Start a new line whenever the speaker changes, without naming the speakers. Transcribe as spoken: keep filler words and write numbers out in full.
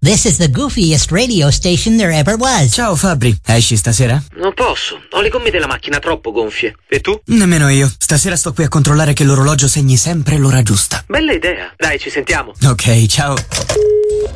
This is the goofiest radio station there ever was.
Ciao Fabri, esci stasera?
Non posso, ho le gomme della macchina troppo gonfie. E tu?
Nemmeno io. Stasera sto qui a controllare che l'orologio segni sempre l'ora giusta.
Bella idea. Dai, ci sentiamo.
Ok, ciao.